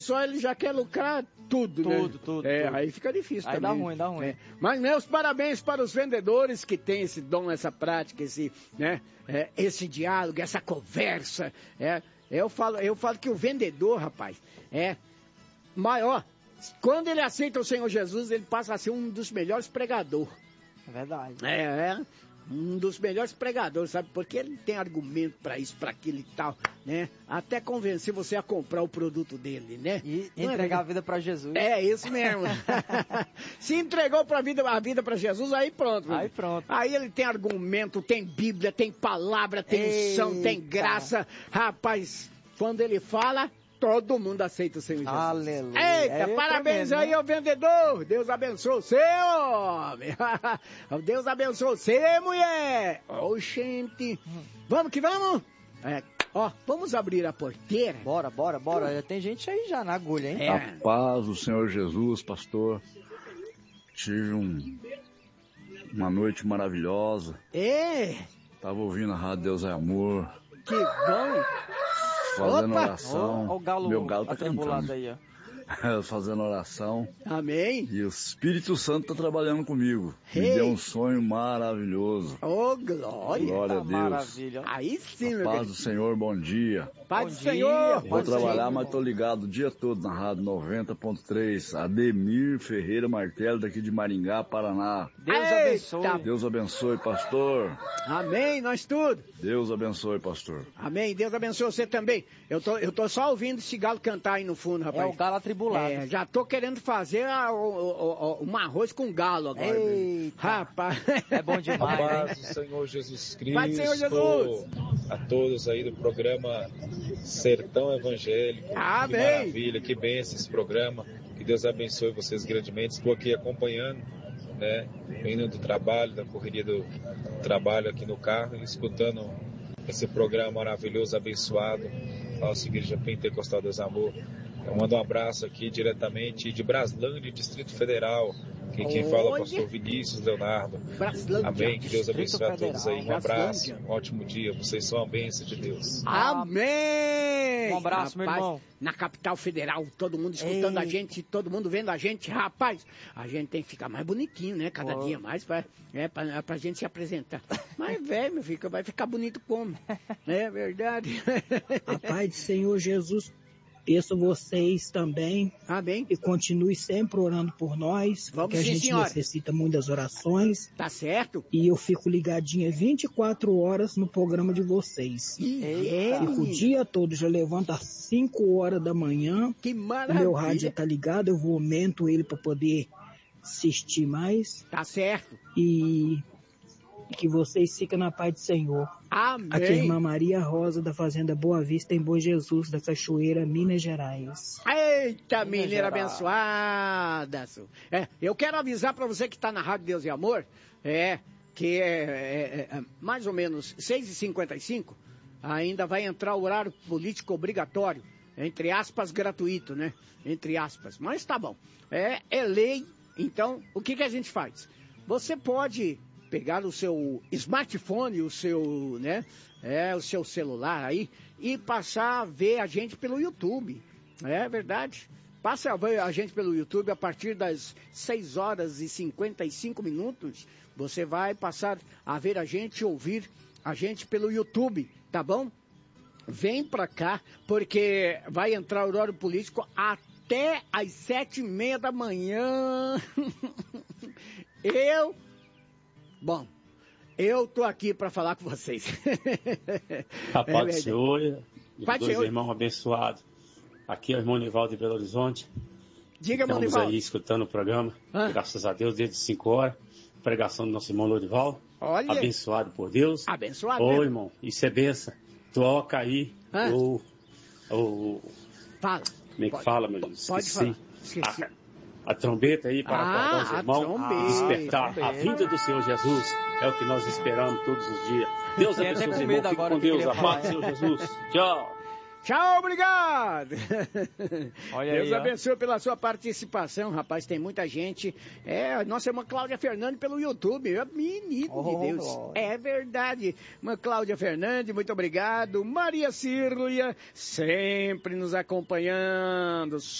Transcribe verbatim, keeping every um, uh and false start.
só ele já quer lucrar tudo, né? Tudo, tudo. É, tudo. aí fica difícil aí também. Aí dá ruim, dá ruim. É. Mas meus parabéns para os vendedores que têm esse dom, essa prática, esse, né? É, esse diálogo, essa conversa. É. Eu falo, eu falo que o vendedor, rapaz, é maior. Quando ele aceita o Senhor Jesus, ele passa a ser um dos melhores pregadores. É verdade. É, é. Um dos melhores pregadores, sabe? Porque ele tem argumento pra isso, pra aquilo e tal, né? Até convencer você a comprar o produto dele, né? E Não entregar é a vida pra Jesus. É, isso mesmo. Se entregou pra vida, a vida pra Jesus, aí pronto. Aí pronto. Aí ele tem argumento, tem Bíblia, tem palavra, tem unção, tem graça. Rapaz, quando ele fala, todo mundo aceita o Senhor Jesus. Aleluia. Eita, é parabéns tremendo, aí né? ao vendedor. Deus abençoe você, homem. Deus abençoe você, mulher. Ô, gente. Vamos que vamos? É, ó, vamos abrir a porteira? Bora, bora, bora. Tem gente aí já na agulha, hein? É. A paz do Senhor Jesus, pastor. Tive um, uma noite maravilhosa. É. Tava ouvindo a Rádio Deus é Amor. Que bom. Fazendo Opa. oração. Ó, ó o galo, Meu galo tá atribulado cantando. aí, ó. Fazendo oração. Amém. E o Espírito Santo tá trabalhando comigo. Hey. Me deu um sonho maravilhoso. Ô, oh, glória. Glória a Deus. Maravilha. Aí sim, A meu paz querido. do Senhor, bom dia. Paz Bom do dia, Senhor. bom Vou Paz do trabalhar, Senhor. mas tô ligado o dia todo na Rádio noventa ponto três. Ademir Ferreira Martelo, daqui de Maringá, Paraná. Deus Eita. abençoe. Deus abençoe, pastor. Amém, nós tudo. Deus abençoe, pastor. Amém, Deus abençoe você também. Eu tô, eu tô só ouvindo esse galo cantar aí no fundo, rapaz. É o galo atribulado. É, já tô querendo fazer a, o, o, o, um arroz com galo agora. Eita. Rapaz. É bom A demais, paz hein? do Senhor Jesus Cristo. Paz do Senhor Jesus. A todos aí do programa Sertão Evangélico. Amém. Que maravilha, que bênção esse programa. Que Deus abençoe vocês grandemente. Estou aqui acompanhando, né? Vindo do trabalho, da correria do trabalho aqui no carro, e escutando esse programa maravilhoso, abençoado. Nossa Igreja Pentecostal Deus Amor. Eu mando um abraço aqui diretamente de Braslândia, Distrito Federal. Quem, quem fala é o pastor Vinícius Leonardo. Braslândia. Amém. Que Deus abençoe a todos aí. Um Braslândia. abraço, um ótimo dia. Vocês são a bênção de Deus. Amém! Um abraço, meu Rapaz, irmão. Na capital federal, todo mundo escutando Ei. a gente, todo mundo vendo a gente. Rapaz, a gente tem que ficar mais bonitinho, né? Cada Oh. dia mais, pra, é, pra, pra gente se apresentar. Mas, velho, meu filho, vai ficar bonito como? É verdade. A paz do Senhor Jesus, peço vocês também Amém. e continue sempre orando por nós, Vamos porque a sim, gente senhora. necessita muitas orações. Tá certo? E eu fico ligadinha vinte e quatro horas no programa de vocês. E Eita. é, Fico o menino. dia todo, já levanto às cinco horas da manhã. Que O maravilha. meu rádio já tá ligado, eu vou aumento ele para poder assistir mais. Tá certo. E que vocês fiquem na paz do Senhor. Amém. Aqui é a irmã Maria Rosa, da Fazenda Boa Vista, em Bom Jesus, da Cachoeira, Minas Gerais. Eita, Minas menina Gerais. abençoada. Su. É, eu quero avisar para você que está na Rádio Deus e Amor, é, que é, é, é mais ou menos seis e cinquenta e cinco, ainda vai entrar o horário político obrigatório, entre aspas, gratuito, né? Entre aspas, mas tá bom. É, é lei, então, o que, que a gente faz? Você pode pegar o seu smartphone, o seu, né, é, o seu celular aí e passar a ver a gente pelo YouTube. É verdade. Passa a ver a gente pelo YouTube a partir das seis horas e cinquenta e cinco minutos. Você vai passar a ver a gente, ouvir a gente pelo YouTube, tá bom? Vem pra cá, porque vai entrar o horário político até às sete e meia da manhã. Eu... Bom, eu tô aqui para falar com vocês. A paz do Senhor, e Paz do dois Senhor. irmãos abençoados. Aqui é o irmão Nivaldo de Belo Horizonte. Diga, irmão Estamos Nivaldo. aí escutando o programa, Ah. graças a Deus, desde cinco horas. Pregação do nosso irmão Lorival. Olha, Abençoado por Deus. abençoado. Ô, mesmo. irmão, isso é benção. Toca aí Ah. o, o... Fala. Como é que Pode- fala, meu Deus? Pode Esqueci. falar. Esqueci. A, a trombeta aí para Ah, acordar os a irmãos. trombeta. Despertar a trombeta. vinda do Senhor Jesus. É o que nós esperamos todos os dias. Deus Fiquei abençoe até os com irmãos. medo Fique agora com que eu Deus. queria A paz do falar. Senhor Jesus. Tchau. Tchau, obrigado. Olha Deus aí, ó. abençoe pela sua participação, rapaz. Tem muita gente. É, nossa irmã Cláudia Fernandes pelo YouTube. É, menino Oh, de Deus. glória. É verdade. Irmã Cláudia Fernandes, muito obrigado. Maria Círlia, sempre nos acompanhando.